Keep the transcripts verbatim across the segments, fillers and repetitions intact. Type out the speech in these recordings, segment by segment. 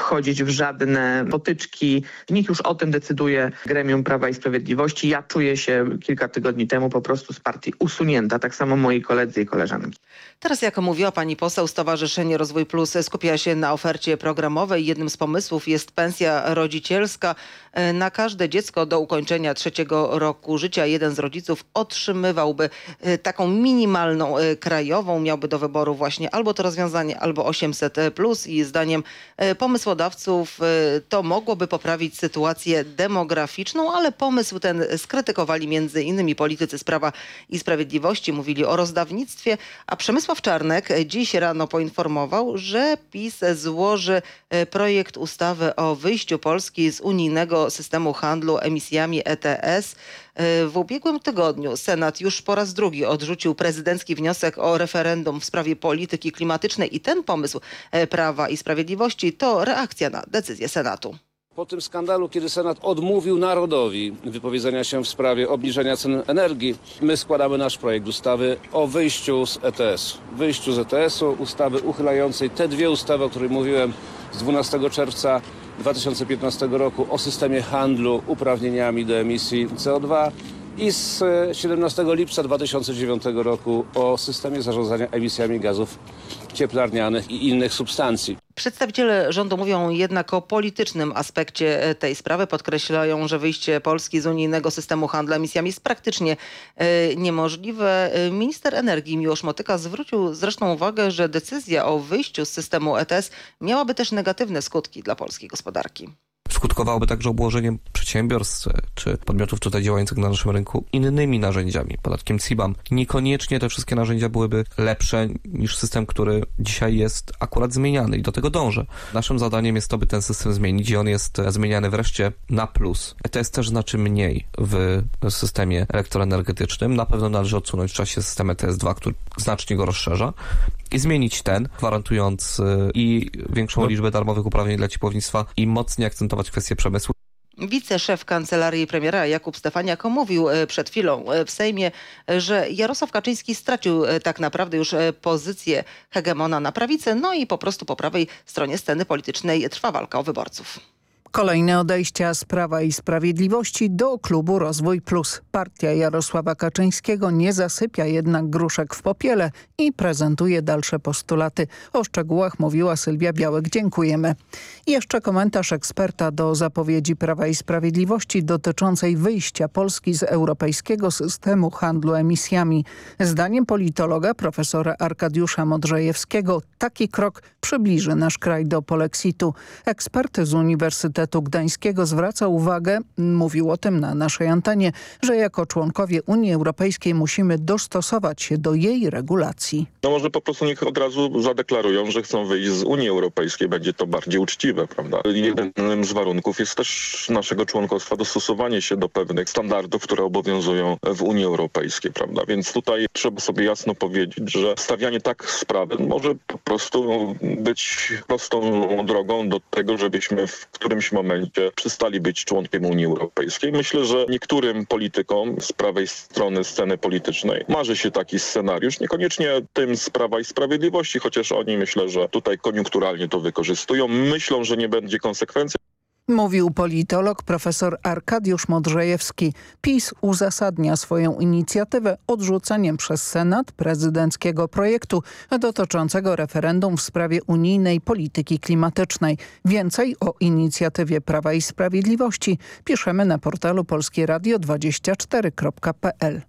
wchodzić w żadne potyczki. W nich już o tym decyduje gremium Prawa i Sprawiedliwości. Ja czuję się kilka tygodni temu po prostu z partii usunięta, tak samo moi koledzy i koleżanki. Teraz, jak mówiła pani poseł, Stowarzyszenie Rozwój Plus skupia się na ofercie programowej. Jednym z pomysłów jest pensja rodzicielska. Na każde dziecko do ukończenia trzeciego roku życia jeden z rodziców otrzymywałby taką minimalną krajową. Miałby do wyboru właśnie albo to rozwiązanie, albo osiemset plus i zdaniem pomysłodawców to mogłoby poprawić sytuację demograficzną, ale pomysł ten skrytykowali między innymi politycy z Prawa i Sprawiedliwości. Mówili o rozdawnictwie, a Przemysław Czarnek dziś rano poinformował, że PiS złoży projekt ustawy o wyjściu Polski z unijnego systemu handlu emisjami E T S. W ubiegłym tygodniu Senat już po raz drugi odrzucił prezydencki wniosek o referendum w sprawie polityki klimatycznej i ten pomysł Prawa i Sprawiedliwości to reakcja na decyzję Senatu. Po tym skandalu, kiedy Senat odmówił narodowi wypowiedzenia się w sprawie obniżenia cen energii, my składamy nasz projekt ustawy o wyjściu z E T S. Wyjściu z E T S-u, ustawy uchylającej te dwie ustawy, o których mówiłem z dwunastego czerwca dwa tysiące piętnastego roku o systemie handlu uprawnieniami do emisji C O dwa i z siedemnastego lipca dwa tysiące dziewiątego roku o systemie zarządzania emisjami gazów cieplarnianych i innych substancji. Przedstawiciele rządu mówią jednak o politycznym aspekcie tej sprawy. Podkreślają, że wyjście Polski z unijnego systemu handlu emisjami jest praktycznie e, niemożliwe. Minister energii Miłosz Motyka zwrócił zresztą uwagę, że decyzja o wyjściu z systemu E T S miałaby też negatywne skutki dla polskiej gospodarki. Skutkowałoby także obłożeniem przedsiębiorstw czy podmiotów tutaj działających na naszym rynku innymi narzędziami, podatkiem C I B A M. Niekoniecznie te wszystkie narzędzia byłyby lepsze niż system, który dzisiaj jest akurat zmieniany i do tego dążę. Naszym zadaniem jest to, by ten system zmienić i on jest zmieniany wreszcie na plus. E T S też znaczy mniej w systemie elektroenergetycznym. Na pewno należy odsunąć w czasie system E T S dwa, który znacznie go rozszerza i zmienić ten, gwarantując i większą no. liczbę darmowych uprawnień dla ciepłownictwa i mocniej akcentować kwestię przemysłu. Wiceszef Kancelarii Premiera Jakub Stefaniak mówił przed chwilą w Sejmie, że Jarosław Kaczyński stracił tak naprawdę już pozycję hegemona na prawicy, no i po prostu po prawej stronie sceny politycznej trwa walka o wyborców. Kolejne odejścia z Prawa i Sprawiedliwości do klubu Rozwój Plus. Partia Jarosława Kaczyńskiego nie zasypia jednak gruszek w popiele i prezentuje dalsze postulaty. O szczegółach mówiła Sylwia Białek. Dziękujemy. I jeszcze komentarz eksperta do zapowiedzi Prawa i Sprawiedliwości dotyczącej wyjścia Polski z europejskiego systemu handlu emisjami. Zdaniem politologa profesora Arkadiusza Modrzejewskiego taki krok przybliży nasz kraj do polexitu. Ekspert z Uniwersytetu Gdańskiego zwraca uwagę, mówił o tym na naszej antenie, że jako członkowie Unii Europejskiej musimy dostosować się do jej regulacji. No może po prostu niech od razu zadeklarują, że chcą wyjść z Unii Europejskiej. Będzie to bardziej uczciwe, prawda? Jednym z warunków jest też naszego członkostwa dostosowanie się do pewnych standardów, które obowiązują w Unii Europejskiej, prawda? Więc tutaj trzeba sobie jasno powiedzieć, że stawianie tak sprawy może po prostu być prostą drogą do tego, żebyśmy w którymś momencie przestali być członkiem Unii Europejskiej. Myślę, że niektórym politykom z prawej strony sceny politycznej marzy się taki scenariusz, niekoniecznie tym z Prawa i Sprawiedliwości, chociaż oni myślę, że tutaj koniunkturalnie to wykorzystują. Myślą, że nie będzie konsekwencji. Mówił politolog profesor Arkadiusz Modrzejewski. PiS uzasadnia swoją inicjatywę odrzuceniem przez Senat prezydenckiego projektu dotyczącego referendum w sprawie unijnej polityki klimatycznej. Więcej o inicjatywie Prawa i Sprawiedliwości piszemy na portalu polskie radio dwadzieścia cztery kropka p l.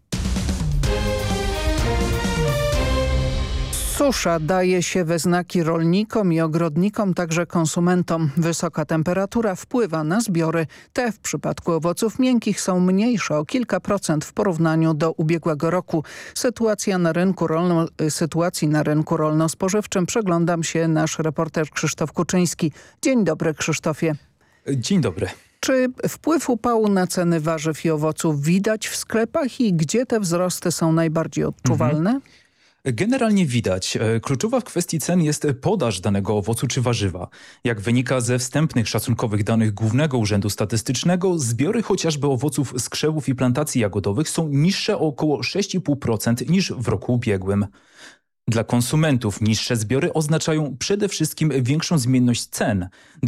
Susza daje się we znaki rolnikom i ogrodnikom, także konsumentom. Wysoka temperatura wpływa na zbiory. Te w przypadku owoców miękkich są mniejsze o kilka procent w porównaniu do ubiegłego roku. Sytuacja na rynku rolno, sytuacji na rynku rolno-spożywczym przyglądam się nasz reporter Krzysztof Kuczyński. Dzień dobry, Krzysztofie. Dzień dobry. Czy wpływ upału na ceny warzyw i owoców widać w sklepach i gdzie te wzrosty są najbardziej odczuwalne? Mhm. Generalnie widać. Kluczowa w kwestii cen jest podaż danego owocu czy warzywa. Jak wynika ze wstępnych szacunkowych danych Głównego Urzędu Statystycznego, zbiory chociażby owoców z krzewów i plantacji jagodowych są niższe o około sześć i pół procent niż w roku ubiegłym. Dla konsumentów niższe zbiory oznaczają przede wszystkim większą zmienność cen.